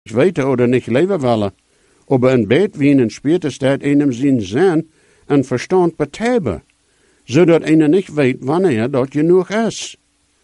weten oder nicht leven willen. Aber een bed wie in später staat einem zijn zin en verstand bethebben, zodat einer nicht weet wanneer dat genoeg is.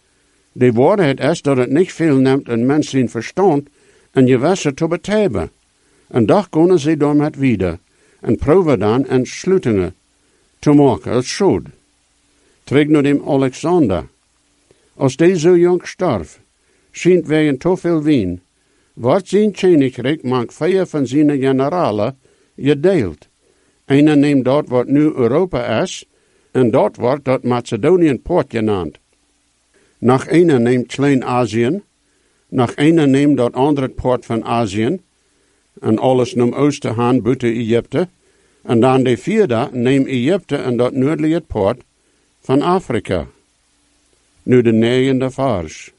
De waarheid is dat het niet veel neemt een mens zijn verstand en gewissen te bethebben. En dan kunnen ze dan het wieder en proeven dan entsluitingen te maken als schuld. Terug naar dem Alexander. Als die zo jong starf, schijnt wegen te veel wien, wordt zijn koninkrijk maakt 4 van zijn generalen gedeeld. Einer neemt dat wat nu Europa is, en dat wordt dat Macedoniën poort genaamd. Nog einer neemt Klein-Azië, nog einer neemt dat andere poort van Azië, en alles naar oosten gaan buiten Egypte, en dan de vierde neemt Egypte en dat noordelijke poort van Afrika. Nu de 9e vers.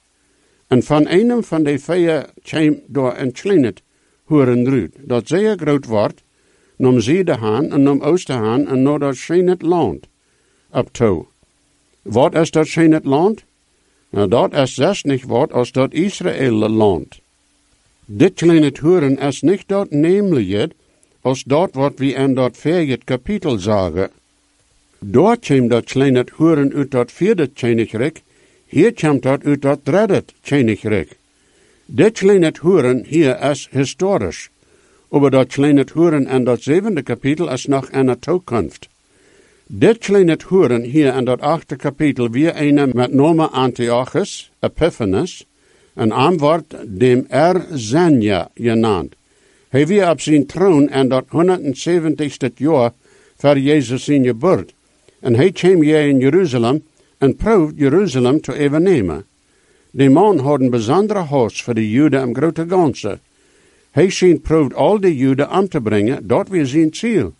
En van einem van de 4 kwam door een klein horen ruut, dat zeer groot wordt, nam zuiden gaan en nam oosten gaan en naar dat scheen land op toe. Wat is dat scheen land? Nou, dat is zes niet wat als dat Israël land. Dit kleine horen is niet dat nemelijk als dat wat we in dat 4e kapitel zagen. Daar kwam dat kleine horen uit dat 4e koninkrijk, hier komt dat uit dat 3e koninkrijk. Dit kleine horen hier is historisch, maar dat kleine horen in dat 7e kapitel is nog in de toekomst. Dit kleine horen hier in dat 8e kapitel weer een met name Antiochus, Epiphanes, en aan wordt dem Zenja genaamd. Hij weer op zijn troon in dat 170ste jaar voor Jezus zijn geboorte. En hij kwam hier in Jeruzalem en proefde Jeruzalem te overnemen. De man had een bijzondere haast voor de Joden im grote ganze. Hij scheen proefde al de Joden aan te brengen, dat weer zijn ziel.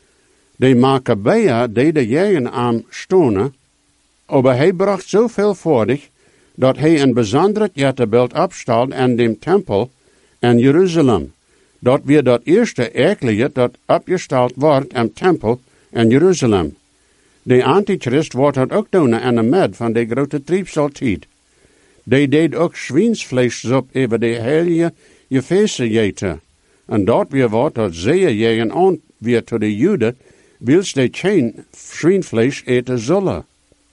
De Maccabeën deden jegen aan stonen, maar hij bracht zoveel voordig, dat hij een bijzondere jettenbeeld opstelde in dem tempel in Jeruzalem. Dat weer dat eerste erkelijke dat opgesteld wordt in tempel in Jeruzalem. De antichrist wordt het ook doen in de med van de grote triebsaltijd. Die deed ook zwiensvlees op over de heilige gefeesten jeten. En dat weer wordt dat zeer jegen aan weer tot de Joden, wils de geen zwienvlees eten zullen.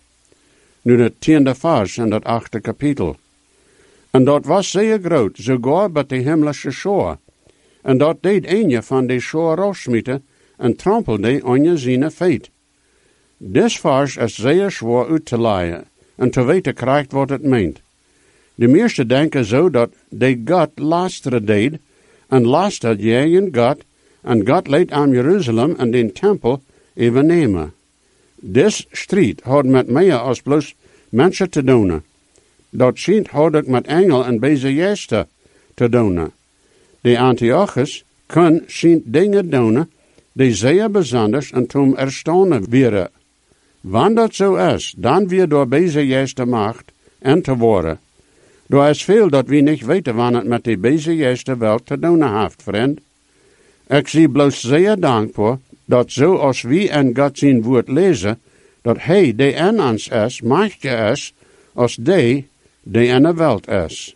Nu de 10e vers in dat 8e kapitel. En dat was zeer groot, sogar bij de hemelse shore. En dat deed een van de shore raussmieten en trampelde aan je zijn feet. Dit vers is zeer zwaar uit te leiden en te weten krijgt wat het meent. De meesten denken zo dat de God lasteren deed en lastert jij God en God leidt aan Jeruzalem en den tempel even nemen. Dit strijd had met meer als bloos mensen te doen. Dat schijnt had ook met engel en bezejesten te doen. De Antiochus kon schijnt dingen doen die zeer bijzonders en toen erstaunend waren. Wanneer dat zo is, dan weer door bezejesten macht en te worden. Er is veel dat we niet weten wanneer het met de bezejesten wel te doen heeft, vriend. Ik zie bloos zeer dankbaar dat zoals we in God zijn woord lezen, dat hij die in ons is, machtiger is, als die in de wereld is.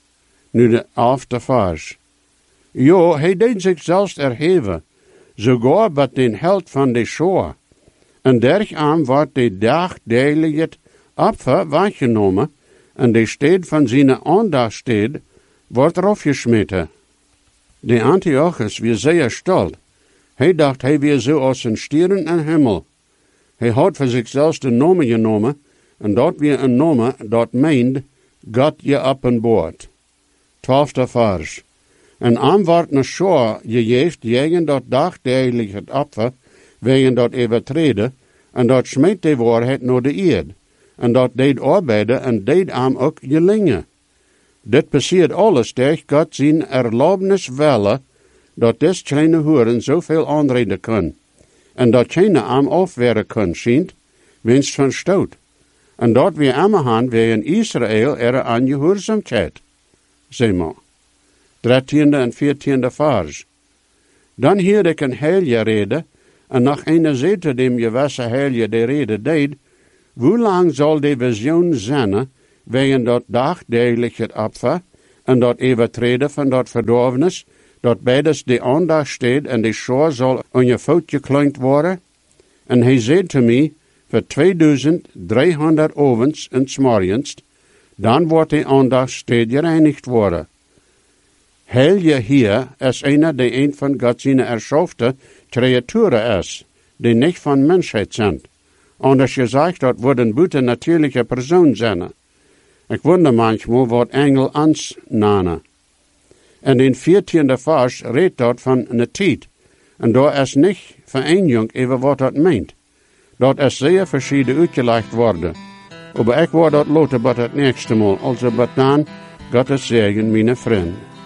Nu de 11e vers. Jo, hij deed zich zelfs erheven, sogar bij den held van de shore. En dergaan wordt de dagdagelijke opfer weggenomen, en de stad van zijn aandachtstad wordt afgesmeten. De Antiochus weer zeer stolz. Hij dacht hij weer zo als een stieren in hemel. Hij had voor zichzelf de naam genomen, en dat weer een naam dat meent God je openbaart. 12e vers. En aan wordt naar shore gegeven tegen dat dagdagelijke opfer, wegen dat overtreden, en dat smeet de waarheid naar de eerd. En dat deed arbeiden en deed hem ook gelingen. Dit passiert alles durch God zijn erlaubnis welle, dat des kleine hoeren zoveel aanreden kan. En dat keine am afwehren kan, schijnt, winst van stoot. En dat we ammerhand wegen Israël er aan gehoorzaamheid. Zeg maar. 13e en 14e vers. Dan hier ik een heilige rede, en nach einer zete dem gewisse heilige de rede deed, hoe lang zal de visioen zijn, wegen dat dagdagelijke opfer, en dat overtreden van dat verdorvenis, dat beides de aandacht steed en de schoor zal aan je voet gekleund worden. En hij zei te mij, voor 2300 ovens en smorgens, dan wordt de aandacht steed gereinigd worden. Heil je hier als einer die een van God zijn erschaffte creaturen is, die niet van mensheid zijn. Anders gezegd, dat worden buitennatuurlijke personen zijn. Ik wonder manchmal wat Engel ons namen. En in 14e vers redt dat van een tijd. En daar is niet verenigd over wat dat meent. Dat is zeer verschieden uitgelegd worden. Maar ik word dat later bij het nächste Mal. Also, but dan, Gottes Segen, meine Freunde.